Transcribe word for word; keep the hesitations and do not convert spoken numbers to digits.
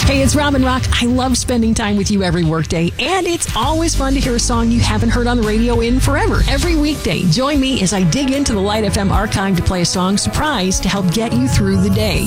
Hey, it's Robin Rock. I love spending time with you every workday, and it's always fun to hear a song you haven't heard on the radio in forever. Every weekday, join me as I dig into the Light F M archive to play a song surprise to help get you through the day.